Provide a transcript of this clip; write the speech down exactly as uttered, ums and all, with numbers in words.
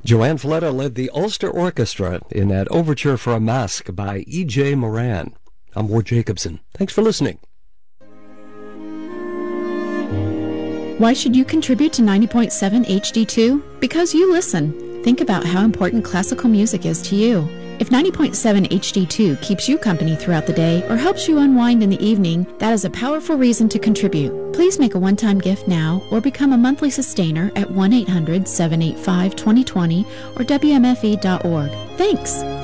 Joanne Fletta led the Ulster Orchestra in that Overture for a Mask by E J. Moran. I'm Ward Jacobson. Thanks for listening. Why should you contribute to ninety point seven H D two? Because you listen. Think about how important classical music is to you. If ninety point seven H D two keeps you company throughout the day or helps you unwind in the evening, that is a powerful reason to contribute. Please make a one-time gift now or become a monthly sustainer at one eight hundred seven eight five two zero two zero or W M F E dot org. Thanks!